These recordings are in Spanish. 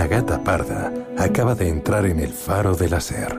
una gata parda acaba de entrar en el faro de la SER.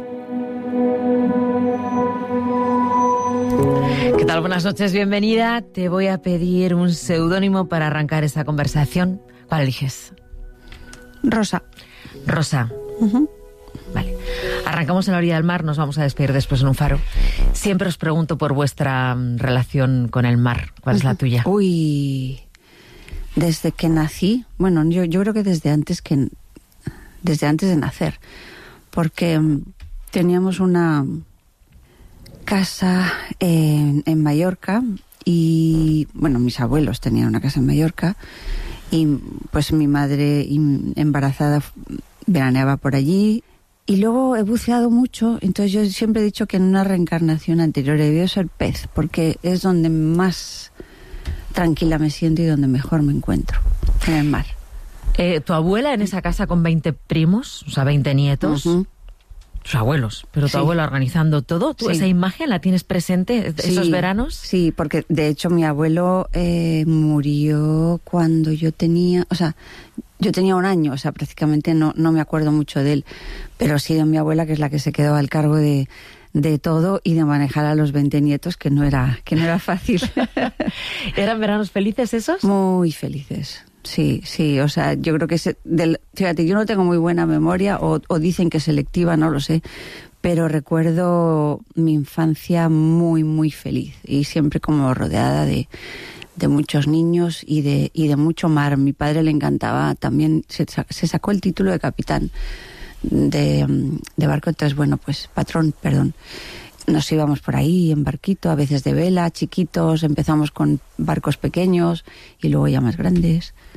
¿Qué tal? Buenas noches, bienvenida. Te voy a pedir un seudónimo para arrancar esta conversación. ¿Cuál eliges? Rosa. Rosa. Vale. Arrancamos en la orilla del mar, nos vamos a despedir después en un faro. Siempre os pregunto por vuestra relación con el mar. ¿Cuál es la tuya? Uy, desde que nací, bueno, yo creo que desde antes de nacer, porque teníamos una casa en Mallorca y, bueno, mis abuelos tenían una casa en Mallorca y pues mi madre embarazada veraneaba por allí. Y luego he buceado mucho, entonces yo siempre he dicho que en una reencarnación anterior he debido ser pez, porque es donde más tranquila me siento y donde mejor me encuentro, en el mar. Tu abuela en esa casa con 20 primos, o sea, 20 nietos, tus abuelos, pero tu abuela organizando todo. ¿Tú esa imagen la tienes presente, esos veranos? Sí, porque de hecho mi abuelo murió cuando yo tenía un año, o sea, prácticamente no me acuerdo mucho de él, pero sí de mi abuela, que es la que se quedó al cargo de todo y de manejar a los 20 nietos, que no era fácil. ¿Eran veranos felices esos? Muy felices, sí, o sea, yo creo que fíjate, yo no tengo muy buena memoria, o dicen que selectiva, no lo sé, pero recuerdo mi infancia muy, muy feliz y siempre como rodeada de muchos niños y de mucho mar. Mi padre le encantaba también, se sacó el título de capitán de barco, entonces bueno, pues patrón, perdón. Nos íbamos por ahí en barquito, a veces de vela, chiquitos, empezamos con barcos pequeños y luego ya más grandes.